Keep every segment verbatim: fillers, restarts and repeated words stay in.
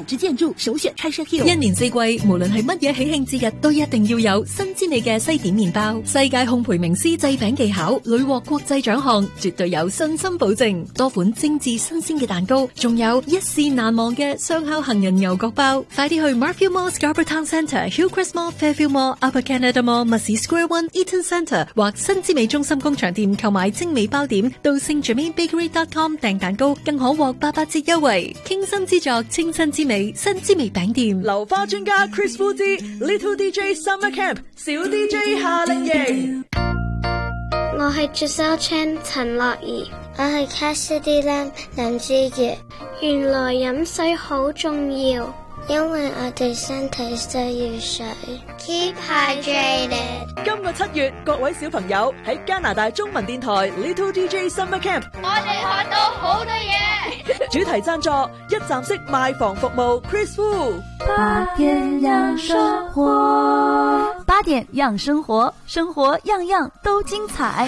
品质建筑，首選 Treasure Hill。 一年四季，無論係乜嘢喜慶節日，都一定要有新之味嘅西點麵包。世界烘焙名師製餅技巧，屢獲國際獎項，絕對有信心保證。多款精緻新鮮嘅蛋糕，仲有一試難忘嘅雙烤杏仁牛角包。快啲去 Marfield Mall Scarborough Town Centre、Hillcrest Mall、Fairfield Mall、Upper Canada Mall、Mussey Square One、Eaton Centre 或新之美中心工場店購買精美包點，到 Saint Germain Bakery dot com 訂蛋糕，更可獲八八折優惠。傾心之作，清新之美，新之美餅店。 流花專家 Chris Fu 之 Little D J Summer Camp 小 D J 夏令營。 我係 Giselle Chan 陳樂怡，我係 Cassidy Lam 林志傑。原來飲水好重要，因為我哋身體需要水。Keep hydrated。 今個七月，各位小朋友喺加拿大中文電台 Little D J Summer Camp， 我哋學到好多嘢。 主題贊助一站式賣房服務 Chris Fu。 八點養生活，八點養生活，生活樣樣都精彩。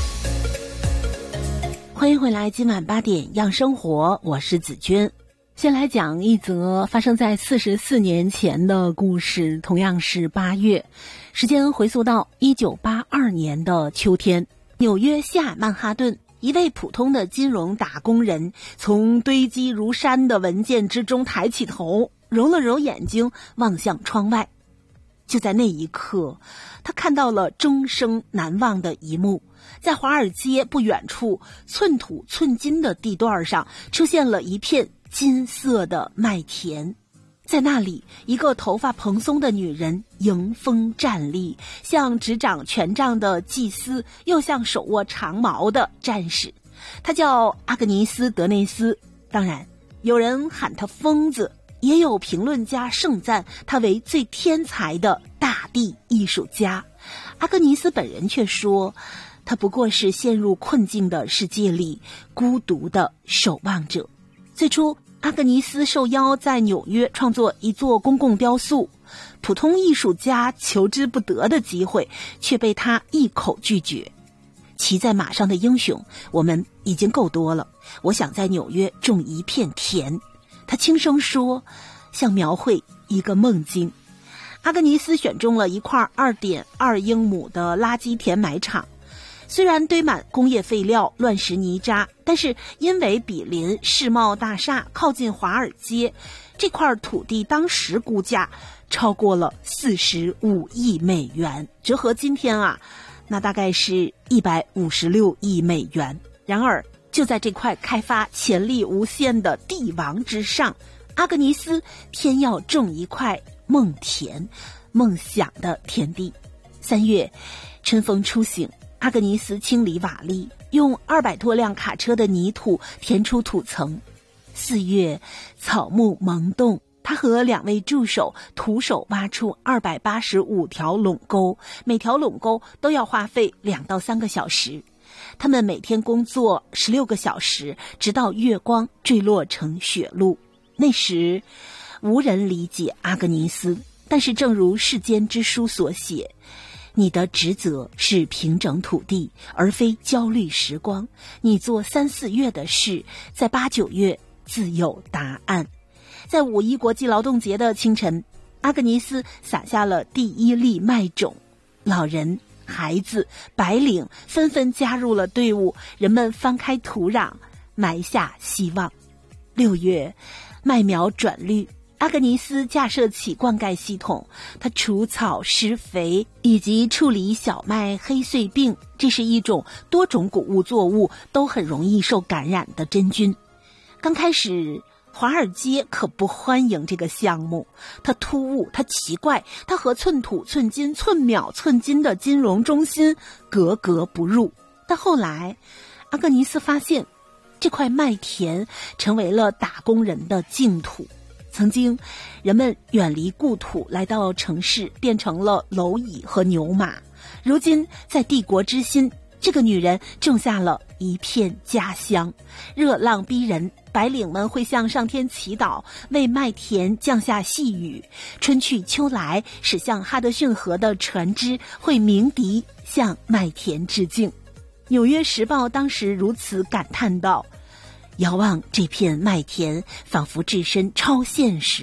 歡迎回來，今晚八點養生活，我是子君。先來講一則發生在四十四年前的故事，同樣是八月，時間回溯到一九八二年的秋天，紐約下曼哈頓，一位普通的金融打工人從堆積如山的文件之中抬起頭，揉了揉眼睛，望向窗外。就在那一刻，他看到了終生難忘的一幕。在華爾街不遠處，寸土寸金的地段上出現了一片金色的麥田。在那裡，一個頭髮蓬鬆的女人迎風站立，像執掌權杖的祭司，又像手握長矛的戰士。她叫阿格尼斯·德內斯，當然有人喊她瘋子，也有評論家盛讚她為最天才的大地藝術家。阿格尼斯本人卻說，她不過是陷入困境的世界裡孤獨的守望者。最初，阿格尼斯受邀在紐約創作一座公共雕塑，普通藝術家求之不得的機會，卻被他一口拒絕。騎在馬上的英雄，我們已經夠多了，我想在紐約種一片田。他輕聲說，像描繪一個夢境。阿格尼斯選中了一塊 二點二英畝的垃圾填埋場，雖然堆滿工業廢料、亂石泥渣，但是因為毗鄰世貿大廈，靠近華爾街，這塊土地當時估價超過了四十五億美元，折合今天啊，那大概是一百五十六億美元。然而，就在這塊開發潛力無限的地王之上，阿格尼斯偏要種一塊夢田，夢想的田地。三月，春風初醒，阿格尼斯清理瓦礫，用二百多輛卡車的泥土填出土層。四月，草木萌動，他和兩位助手徒手挖出二百八十五條壟溝，每條壟溝都要花費兩到三個小時。他們每天工作十六個小時，直到月光墜落成雪路。那時，無人理解阿格尼斯，但是正如世間之書所寫，你的職責是平整土地，而非焦慮時光。你做三四月的事，在八九月自有答案。在五一國際勞動節的清晨，阿格尼斯撒下了第一粒麥種，老人、孩子、白領紛紛加入了隊伍，人們翻開土壤，埋下希望。六月，麥苗轉綠，阿格尼斯架設起灌溉系統，他除草施肥以及處理小麥黑穗病，這是一種多種穀物作物都很容易受感染的真菌。剛開始華爾街可不歡迎這個項目，它突兀，它奇怪，它和寸土寸金、寸秒寸金的金融中心格格不入。但後來，阿格尼斯發現，這塊麥田成為了打工人的淨土。曾經，人們遠離故土來到城市，變成了螻蟻和牛馬。如今，在帝國之心，這個女人種下了一片家鄉。熱浪逼人，白領們會向上天祈禱，為麥田降下細雨。春去秋來，駛向哈德遜河的船隻會鳴笛，向麥田致敬。紐約時報當時如此感嘆道，遙望這片麥田，仿佛置身超現實。